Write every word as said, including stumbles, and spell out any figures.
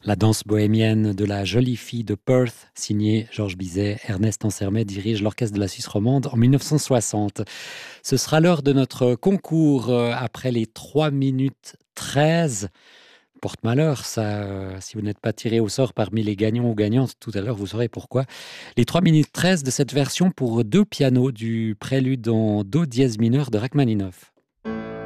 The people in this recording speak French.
La danse bohémienne de la jolie fille de Perth, signée Georges Bizet. Ernest Ansermet dirige l'orchestre de la Suisse romande en mille neuf cent soixante. Ce sera l'heure de notre concours euh, après les trois minutes treize. Porte malheur, ça, euh, si vous n'êtes pas tiré au sort parmi les gagnants ou gagnantes, tout à l'heure vous saurez pourquoi. Les trois minutes treize de cette version pour deux pianos du prélude en do dièse mineur de Rachmaninoff.